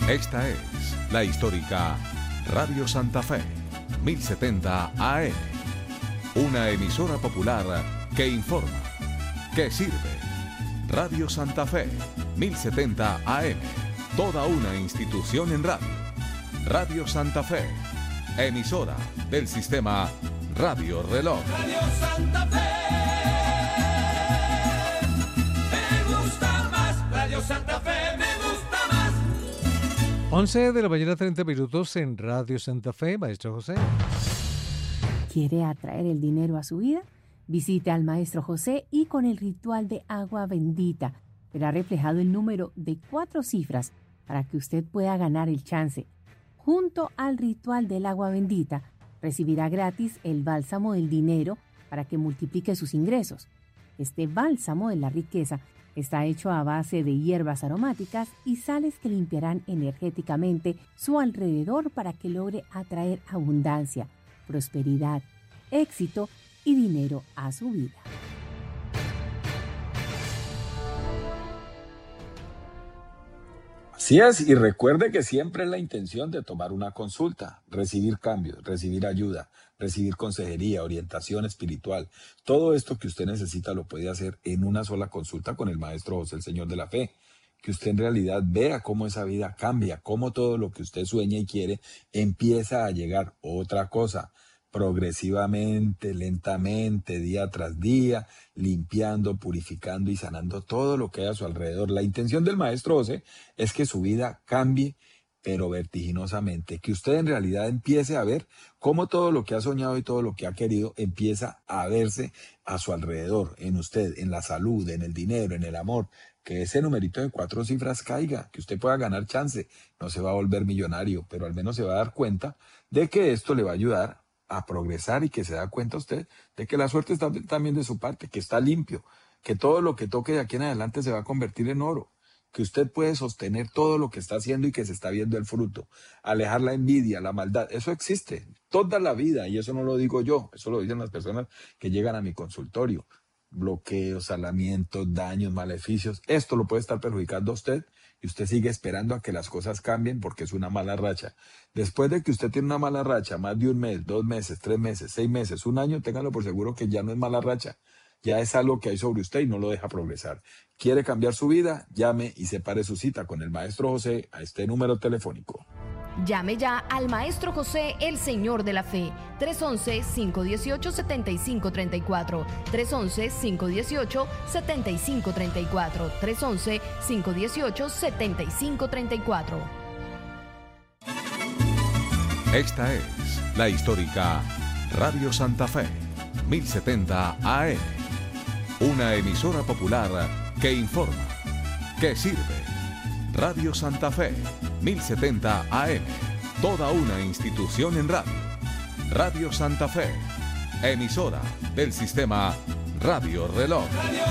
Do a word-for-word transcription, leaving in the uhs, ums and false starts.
Esta es la histórica Radio Santa Fe, mil setenta A M. Una emisora popular que informa, que sirve. Radio Santa Fe, mil setenta A M. Toda una institución en radio. Radio Santa Fe, emisora del sistema Radio Reloj. Radio Santa Fe, me gusta más. Radio Santa Fe, me gusta más. once de la mañana, treinta minutos en Radio Santa Fe. Maestro José. ¿Quiere atraer el dinero a su vida? Visite al Maestro José y con el ritual de agua bendita verá reflejado el número de cuatro cifras para que usted pueda ganar el chance. Junto al ritual del agua bendita, recibirá gratis el bálsamo del dinero para que multiplique sus ingresos. Este bálsamo de la riqueza está hecho a base de hierbas aromáticas y sales que limpiarán energéticamente su alrededor para que logre atraer abundancia, prosperidad, éxito y dinero a su vida. Así es, y recuerde que siempre es la intención de tomar una consulta, recibir cambios, recibir ayuda, recibir consejería, orientación espiritual. Todo esto que usted necesita lo puede hacer en una sola consulta con el Maestro José, el Señor de la Fe. Que usted en realidad vea cómo esa vida cambia, cómo todo lo que usted sueña y quiere empieza a llegar. Otra cosa, progresivamente, lentamente, día tras día, limpiando, purificando y sanando todo lo que hay a su alrededor. La intención del Maestro José es que su vida cambie, pero vertiginosamente, que usted en realidad empiece a ver cómo todo lo que ha soñado y todo lo que ha querido empieza a verse a su alrededor, en usted, en la salud, en el dinero, en el amor, que ese numerito de cuatro cifras caiga, que usted pueda ganar chance. No se va a volver millonario, pero al menos se va a dar cuenta de que esto le va a ayudar a progresar y que se da cuenta usted de que la suerte está también de su parte, que está limpio, que todo lo que toque de aquí en adelante se va a convertir en oro, que usted puede sostener todo lo que está haciendo y que se está viendo el fruto, alejar la envidia, la maldad. Eso existe toda la vida y eso no lo digo yo, eso lo dicen las personas que llegan a mi consultorio. Bloqueos, salamientos, daños, maleficios, esto lo puede estar perjudicando a usted y usted sigue esperando a que las cosas cambien porque es una mala racha. Después de que usted tiene una mala racha, más de un mes, dos meses, tres meses, seis meses, un año, téngalo por seguro que ya no es mala racha, ya es algo que hay sobre usted y no lo deja progresar. ¿Quiere cambiar su vida? Llame y separe su cita con el Maestro José a este número telefónico. Llame ya al Maestro José, el Señor de la Fe, tres once, cinco uno ocho, siete cinco tres cuatro, tres once, cinco uno ocho, siete cinco tres cuatro, tres once, cinco uno ocho, siete cinco tres cuatro. Esta es la histórica Radio Santa Fe, mil setenta A M. Una emisora popular que informa, que sirve. Radio Santa Fe, mil setenta A M. Toda una institución en radio. Radio Santa Fe, emisora del sistema Radio Reloj. Radio